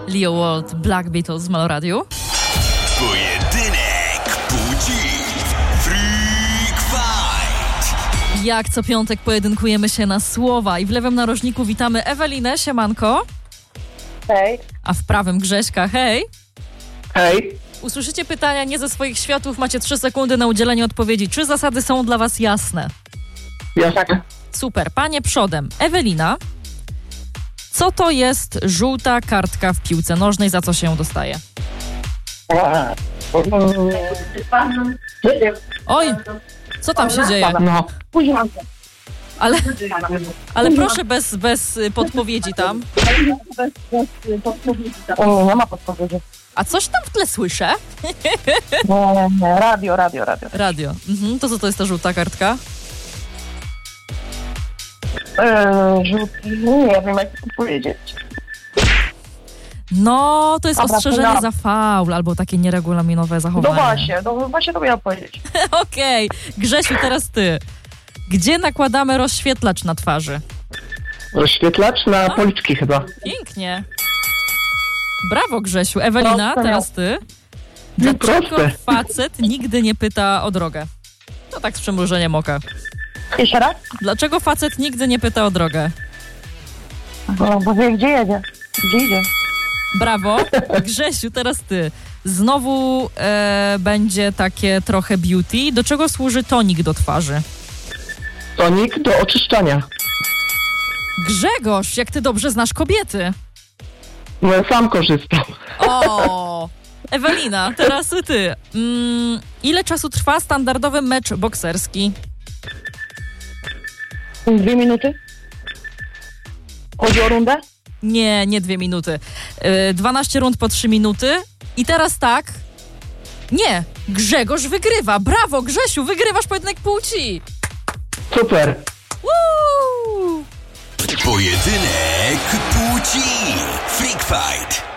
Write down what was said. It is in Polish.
Leo Walt, Black Beatles w Melo Radio. Pojedynek płci. Freak Fight. Jak co piątek pojedynkujemy się na słowa i w lewym narożniku witamy Ewelinę, siemanko. Hej. A w prawym Grześka, hej. Hej. Usłyszycie pytania nie ze swoich światów, macie 3 sekundy na udzielenie odpowiedzi. Czy zasady są dla was jasne? Jasne. Super, panie przodem. Ewelina, co to jest żółta kartka w piłce nożnej, za co się ją dostaje? Oj, co tam się dzieje? No. Ale proszę bez podpowiedzi tam. Nie ma podpowiedzi. A coś tam w tle słyszę? Nie. Radio. Radio. To co to jest ta żółta kartka? Nie wiem, jak to powiedzieć. No, to jest Dobra, ostrzeżenie no. za faul albo takie nieregulaminowe zachowanie. No właśnie to miałam powiedzieć. Okej. Grzesiu, teraz ty. Gdzie nakładamy rozświetlacz na twarzy? Rozświetlacz na policzki chyba. Pięknie. Brawo, Grzesiu. Ewelina, Proste, teraz ty. Dlaczego proste. facet nigdy nie pyta o drogę? No tak z przymrużeniem oka. Jeszcze raz? Dlaczego facet nigdy nie pyta o drogę? Bo wie, gdzie jedzie. Gdzie idzie. Brawo. Grzesiu, teraz ty. Znowu będzie takie trochę beauty. Do czego służy tonik do twarzy? Tonik do oczyszczania. Grzegorz, jak ty dobrze znasz kobiety. No ja sam korzystam. O! Ewelina, teraz ty. Ile czasu trwa standardowy mecz bokserski? 2 minuty? Chodzi o rundę? Nie 2 minuty. 12 rund po 3 minuty. I teraz tak. Nie, Grzegorz wygrywa. Brawo, Grzesiu, wygrywasz pojedynek płci. Super. Woo! Pojedynek płci. Freak Fight.